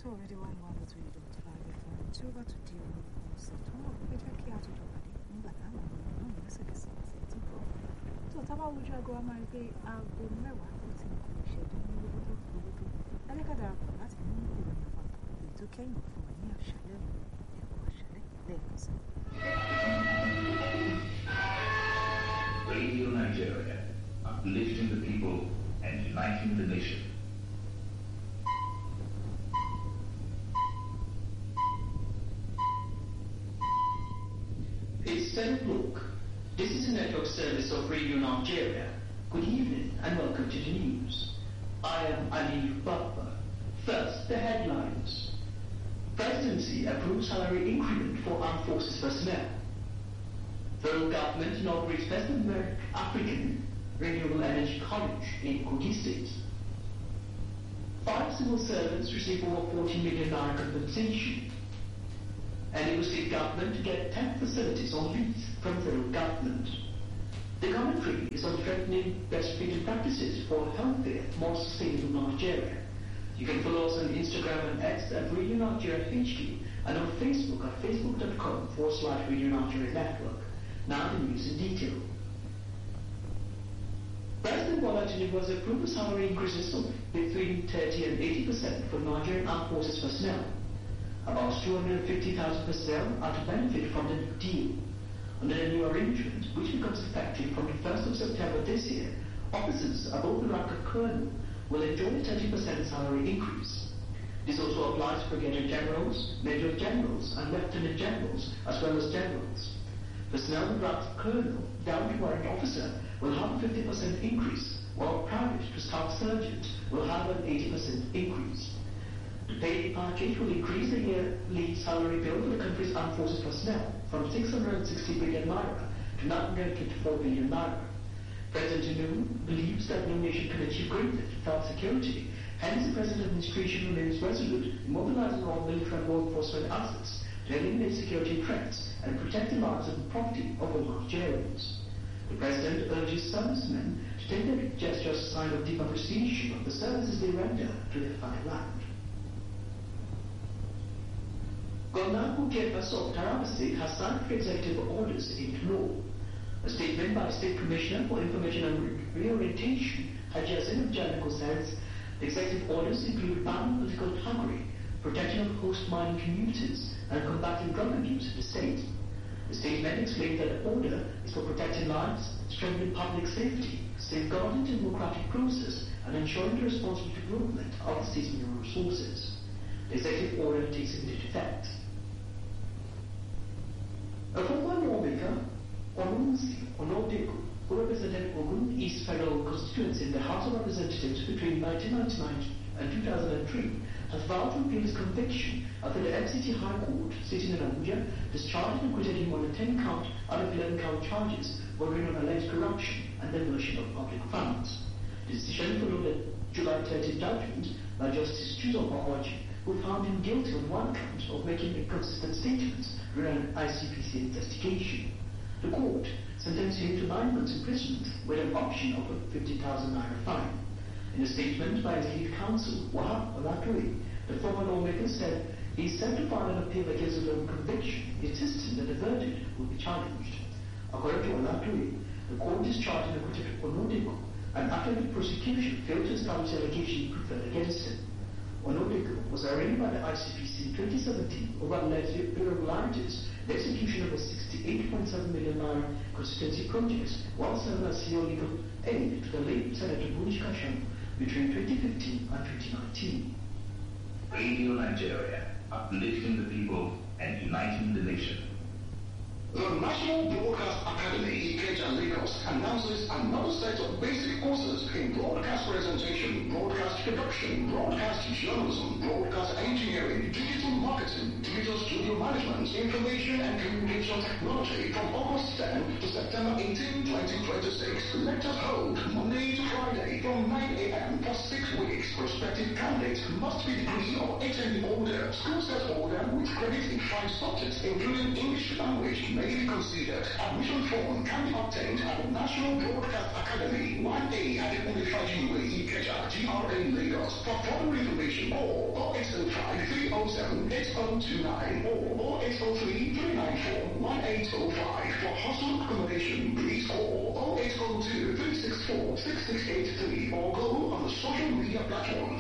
tó already wà ní 103.5 FM tí ó bá tún di ọ̀sẹ̀ tó mọ̀ pé jẹ́ kí a tó dọ̀pàdé nígbà táwọn ọmọ náà ní lẹ́sẹ̀kẹsẹ̀ àti ẹ̀tí bọ̀. tó tá bá wojú aago wa máa rí pé aago 10 ó ti ń kó ìṣẹ́jú ní gbogbo ẹlẹ́ka darapọ̀ láti mú ìròyìn àpapọ̀ èyí tó kẹ́yìn fún wa ní àṣálẹ́ ẹ̀kọ́ àṣálẹ́ lẹ́ẹ̀kan sí. Radio Nigeria, uplifting the people and uniting the nation. It's 10 o'clock. This is a network service of Radio Nigeria. Good evening and welcome to the news. I am Alif Baba. First, the headlines. Presidency approves salary increment for armed forces personnel. Federal government inaugurates First African Renewable Energy College in Kogi State. 5 civil servants receive over 40 million naira compensation. And Lagos State government to get 10 facilities on lease from federal government. The commentary is on threatening best feeding practices for healthier, more sustainable Nigeria. You can follow us on Instagram and X at Radio Nigeria HQ and on Facebook at facebook.com/Radio Nigeria Network. Now the news in detail. President Bola Tinubu has approved the salary increases of between 30 and 80% for Nigerian Armed Forces personnel. About 250,000 personnel are to benefit from the new deal. Under the new arrangement, which becomes effective from the 1st of September this year, officers above the rank of colonel will enjoy a 30% salary increase. This also applies to brigadier generals, major generals, and lieutenant generals, as well as generals. Personnel with rank of colonel down to warrant officer will have a 50% increase, while private to staff sergeant will have an 80% increase. The pay package will increase the yearly salary bill for the country's armed forces personnel from 660 billion naira to 924 billion naira. President Tinubu believes that no nation can achieve greatness without security. Hence, the present administration remains resolute in mobilizing all military and law enforcement assets to eliminate security threats and protect the lives and property of all Nigerians. The President urges servicemen to take their gesture as a sign of deep appreciation of the services they render to their fatherland. Governor Kukefaso of Taraba State has signed 3 executive orders into law. A statement by State Commissioner for Information and Reorientation, Haji Zainab Janako, says the executive orders include banning political thuggery, protection of host mining communities, and combating drug abuse in the state. The statement explained that the order is for protecting lives, strengthening public safety, safeguarding the democratic process, and ensuring the responsible development of the state's mineral resources. The executive order takes immediate effect. A former lawmaker, Onunsi Onodeko, who represented Ogun East Federal Constituency in the House of Representatives between 1999 and 2003, has vowed to appeal his conviction after the FCT High Court, sitting in Abuja, discharged and acquitted him on a 10-count out of 11-count charges bordering on alleged corruption and diversion of public funds. The decision followed a July 30 judgment by Justice Chuzo Mawaji, who found him guilty on 1 count of making inconsistent statements during an ICPC investigation. The court sentenced him to 9 months imprisonment with an option of a 50,000 naira fine. In a statement by his lead counsel, Wahab Olaturi, the former lawmaker said he is set to file an appeal against the conviction, insisting that the verdict will be challenged. According to Olaturi, the court discharged and acquitted Onodeko, and after the prosecution failed to establish allegations preferred against him. Onodeko was arraigned by the ICPC in 2017 over alleged irregularities in the execution of a 68.7 million naira constituency projects while serving as senior legal aid to the late Senator Bunish Kasham between 2015 and 2019. Radio Nigeria, uplifting the people and uniting the nation. The National Broadcast Academy, Ikeja, Lagos, announces another set of basic courses in broadcast presentation, broadcast production, broadcast journalism, broadcast engineering, digital marketing, digital studio management, information and communication technology from August 10 to September 18, 2026. Lectures hold Monday to Friday from 9 a.m. for 6 weeks. Prospective candidates must be degree or HND holder, school set holder with credit in 5 subjects including English language, may be considered. Admission form can be obtained at the National Broadcast Academy, 1A at the Unifajiwe, Ikeja, GRA, Lagos. For further information, call 0805 307 8029 or 0803 394 1805. For hostel accommodation, please call 0802 364 6683 or go on the social media platform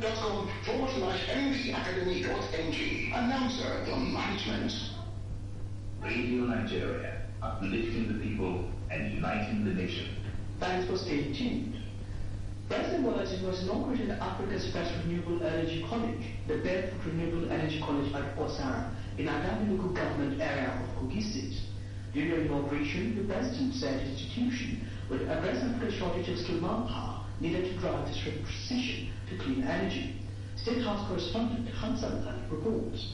facebook.com/mdacademy.ng. Announcer, the management. Radio Nigeria, uplifting the people and uniting the nation. Thanks for staying tuned. President Bola Tinubu has inaugurated Africa's first renewable energy college, the Bedford Renewable Energy College at Osara, in Agami local government area of Kogi State. During the inauguration, the president said the institution would address Africa's shortage of skilled manpower needed to drive this transition to clean energy. State House correspondent Hansan Ali reports.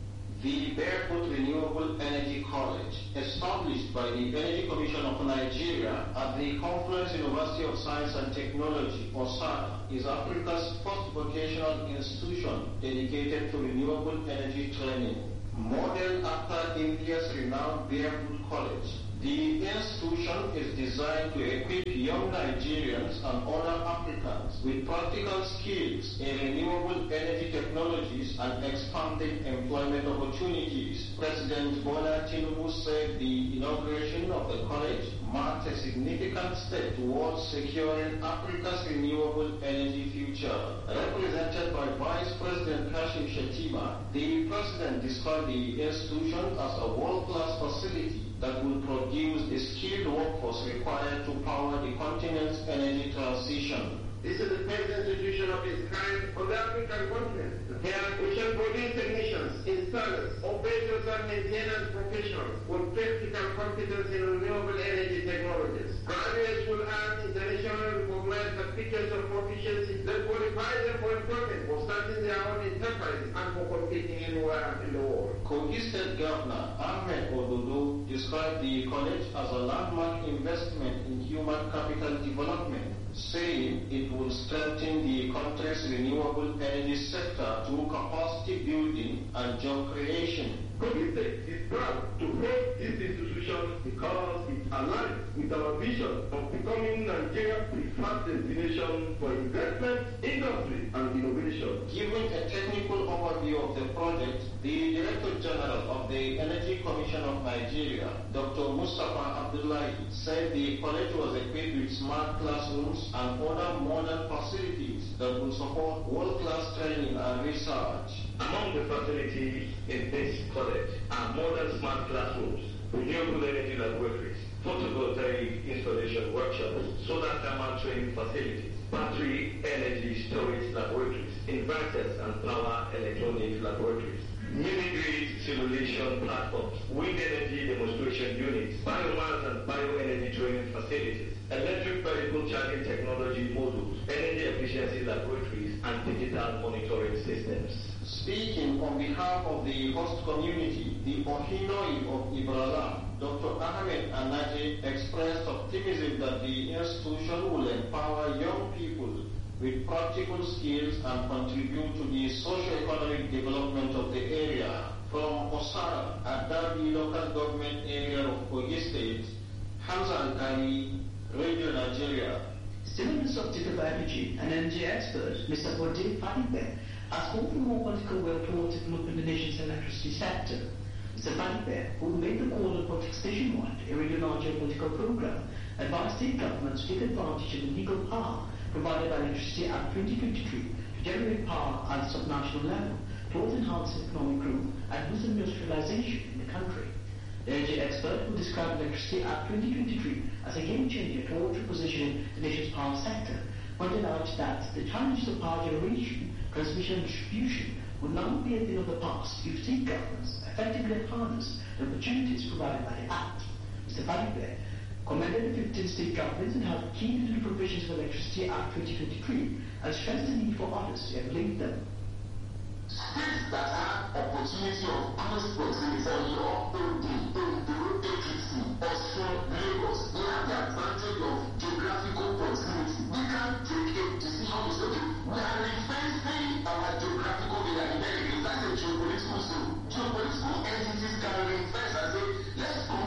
The Barefoot Renewable Energy College, established by the Energy Commission of Nigeria at the Confluence University of Science and Technology, OSADA, is Africa's first vocational institution dedicated to renewable energy training. Modeled after India's renowned Barefoot College, the institution is designed to equip young Nigerians and other Africans with practical skills in renewable energy technologies and expanding employment opportunities. President Bola Tinubu said the inauguration of the college marked a significant step towards securing Africa's renewable energy future. Represented by Vice President Kashim Shettima, the president described the institution as a world-class facility that will produce the skilled workforce required to power the continent's energy transition. This is the first institution of its kind on the African continent. Here we shall produce technicians, installers, operators and maintenance professionals with practical competence in renewable energy technologies. Graduates will earn internationally recognized certificates of proficiency that qualify them for employment, for starting their own enterprise and for competing anywhere in the world. Kogi State Governor Ahmed Ododo described the college as a landmark investment in human capital development, saying it will strengthen the country's renewable energy sector through capacity building and job creation. Kogi State is proud to hold this institution because it aligns with our vision of becoming Nigeria's preferred destination for investment, industry, and innovation. Giving a technical overview of the project, the Director General of the Energy Commission of Nigeria, Dr. Mustafa Abdullahi, said the college was equipped with smart classrooms and other modern facilities that will support world-class training and research. Among the facilities in this college are modern smart classrooms, renewable energy laboratories, photovoltaic installation workshops, solar thermal training facilities, battery energy storage laboratories, inverters and power electronics laboratories, mini-grid simulation platforms, wind energy demonstration units, biomass and bioenergy training facilities, electric vehicle charging technology modules, energy efficiency laboratories, and digital monitoring systems. Speaking on behalf of the host community, the Ohinoi of Ibrahim, Dr. Ahmed Anaje expressed optimism that the institution will empower young people with practical skills and contribute to the socio-economic development of the area. From Osara, Adabi local government area of Kogi State, Hamza Al-Kari, Radio Nigeria. Still Minister of Technical Energy and energy expert, Mr. Bode Fadibe, has called for more political will towards developing the nation's electricity sector. Mr. Fadibe, who made the call on Politics Nationwide, a Radio Nigeria political program, advised state governments to take advantage of the legal power provided by Electricity Act 2023 to generate power at the subnational level towards enhancing economic growth and boost industrialization in the country. The energy expert, who described Electricity Act 2023 as a game changer towards repositioning the nation's power sector, pointed out that the challenges of power generation, transmission and distribution would now be a thing of the past if state governments effectively harness the opportunities provided by the Act. Mr. Fadibe commended the 15 state governments and held key to the provisions of Electricity Act 2023 and stressed the need for others to emulate them. States that have opportunity of honest proximity for your Ondo, APC, Osun, Lagos, they have the advantage of geographical proximity. We can take a decision to say, we are reversing our geographical reliability. That's a geopolitical zone. Geopolitical entities can reverse and say, let's go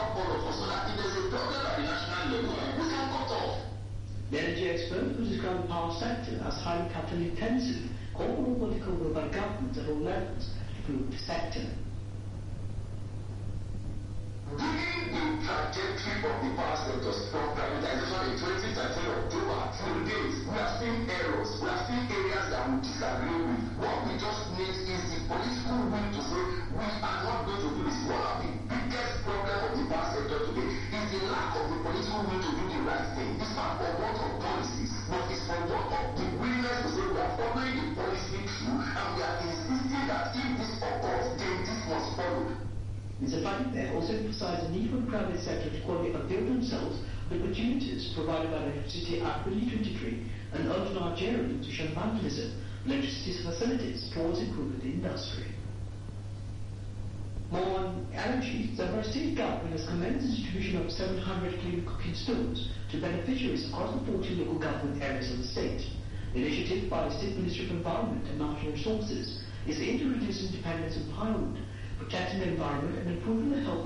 help all of us so that if there's a problem at the national level, we can cut off. The energy expert, who described the power sector as highly capital intensive, called for more political will by governments at all levels to improve the sector. Given the trajectory of the power sector from privatization in 2013 October till date, we are seeing errors, we are seeing areas that we disagree with. What we just need is the political will to say we are not going to do this. One of the biggest problem of the power sector today is the lack of the political will to do the right thing. It's not for what of policies, but it's for what of the willingness to say we are following the policy through and we are insisting that if this occurs, then this must follow. Mr. Fatih also emphasized the need for the private sector to quality avail themselves of the opportunities provided by Electricity Act 2023 and urged Nigerians to shun vandalism of electricity facilities towards improving the industry. More on energy, the Zamfara State Government has commenced the distribution of 700 clean cooking stoves to beneficiaries across the 14 local government areas of the state. The initiative by the State Ministry of Environment and Natural Resources is aimed to reduce dependence on firewood, protecting the environment and improving the health